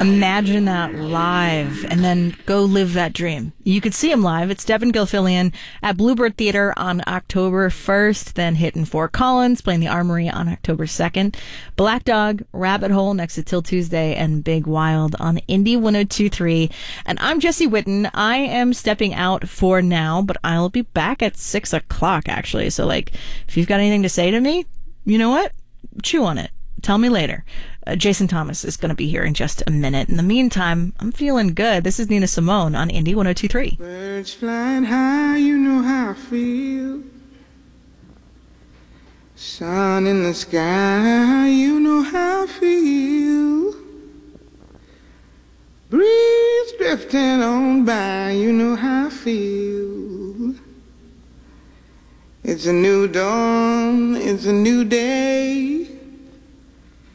Imagine that live and then go live that dream. You could see him live. It's Devin Gilfillian at Bluebird Theater on October 1st, then hitting Fort Collins, playing the Armory on October 2nd, Black Dog, Rabbit Hole next to Till Tuesday, and Big Wild on Indie 102.3. And I'm Jesse Whitten. I am stepping out for now, but I'll be back at 6 o'clock, actually. So, if you've got anything to say to me, you know what? Chew on it. Tell me later. Jason Thomas is going to be here in just a minute. In the meantime, I'm feeling good. This is Nina Simone on Indie 102.3. Birds flying high, you know how I feel. Sun in the sky, you know how I feel. Breeze drifting on by, you know how I feel. It's a new dawn, it's a new day.